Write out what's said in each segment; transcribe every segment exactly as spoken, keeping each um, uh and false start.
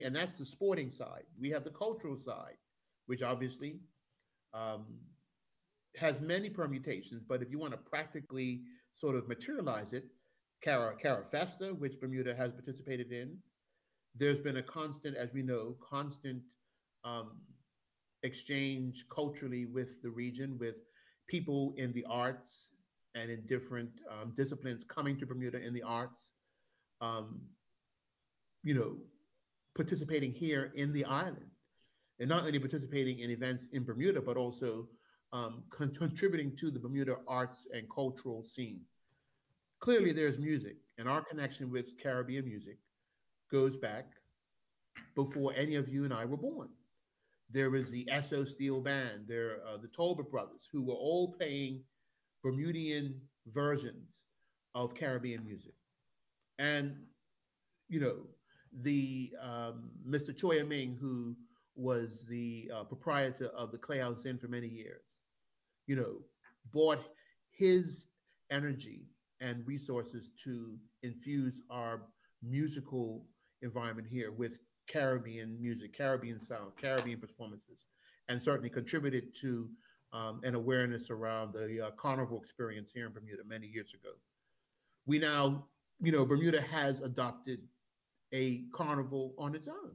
And that's the sporting side. We have the cultural side, which obviously um, has many permutations. But if you want to practically sort of materialize it, Cara, Cara Festa, which Bermuda has participated in, there's been a constant, as we know, constant um, exchange culturally with the region, with people in the arts and in different um, disciplines coming to Bermuda in the arts, um, you know, participating here in the island, and not only participating in events in Bermuda, but also um, con- contributing to the Bermuda arts and cultural scene. Clearly, there's music, and our connection with Caribbean music goes back before any of you and I were born. There was the S O Steel Band, there uh, the Tolbert brothers, who were all playing Bermudian versions of Caribbean music. And, you know, the um, mister Choi Ming, who was the uh, proprietor of the Clay House Inn for many years, you know, bought his energy and resources to infuse our musical environment here with Caribbean music, Caribbean sound, Caribbean performances, and certainly contributed to um, an awareness around the uh, carnival experience here in Bermuda many years ago. We now, you know, Bermuda has adopted a carnival on its own.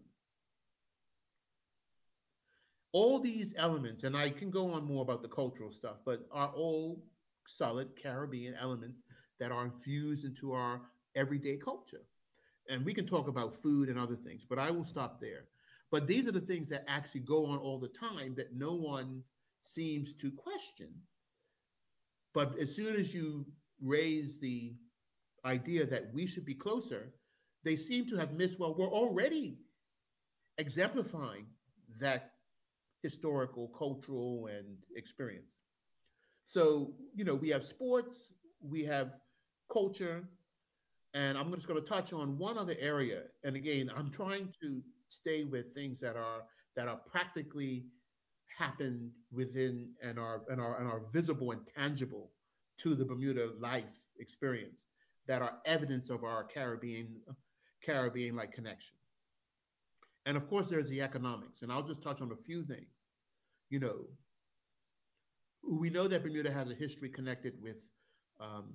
All these elements, and I can go on more about the cultural stuff, but are all solid Caribbean elements that are infused into our everyday culture. And we can talk about food and other things, but I will stop there. But these are the things that actually go on all the time that no one seems to question. But as soon as you raise the idea that we should be closer, they seem to have missed, well, we're already exemplifying that historical, cultural, and experience. So, you know, we have sports, we have culture, and I'm just going to touch on one other area. And again, I'm trying to stay with things that are that are practically happened within and are and are and are visible and tangible to the Bermuda life experience that are evidence of our Caribbean Caribbean like connection. And of course, there's the economics, and I'll just touch on a few things. You know, we know that Bermuda has a history connected with um,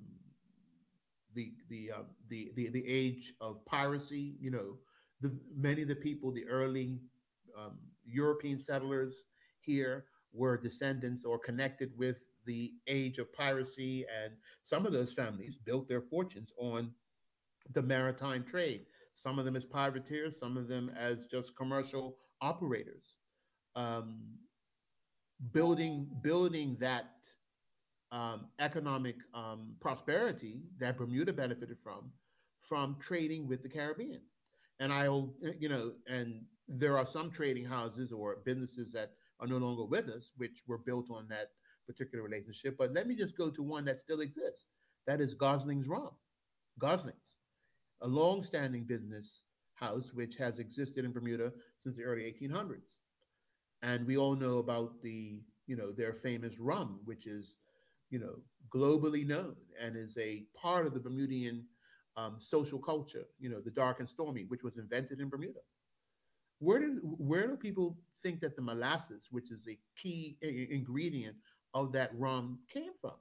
the the, uh, the the the age of piracy. You know, the, many of the people, the early um, European settlers here, were descendants or connected with the age of piracy, and some of those families built their fortunes on the maritime trade. Some of them as privateers, some of them as just commercial operators. Um, building building that um, economic um, prosperity that Bermuda benefited from from trading with the Caribbean. And I'll, you know, and there are some trading houses or businesses that are no longer with us, which were built on that particular relationship. But let me just go to one that still exists. That is Gosling's Rum. Gosling's, a long-standing business house which has existed in Bermuda since the early eighteen hundreds. And we all know about the, you know, their famous rum, which is, you know, globally known and is a part of the Bermudian um, social culture, you know, the dark and stormy, which was invented in Bermuda. Where do, where do people think that the molasses, which is a key ingredient of that rum, came from?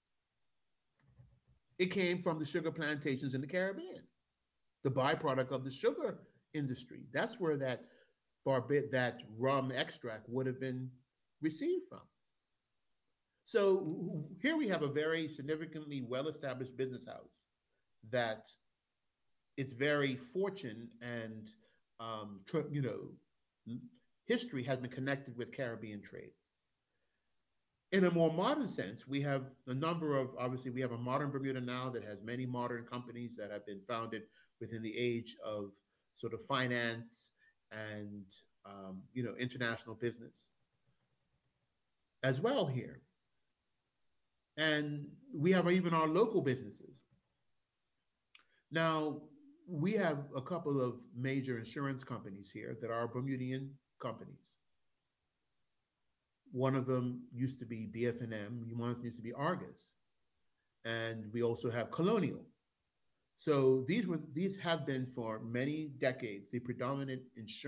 It came from the sugar plantations in the Caribbean, the byproduct of the sugar industry. That's where that barbit, that rum extract would have been received from. So here we have a very significantly well-established business house that its very fortune and um, tr- you know history has been connected with Caribbean trade. In a more modern sense, we have a number of, obviously, we have a modern Bermuda now that has many modern companies that have been founded within the age of sort of finance and, um, you know, international business as well here. And we have even our local businesses. Now, we have a couple of major insurance companies here that are Bermudian companies. One of them used to be B F N M, one used to be Argus. And we also have Colonial. So these were these have been for many decades the predominant insurance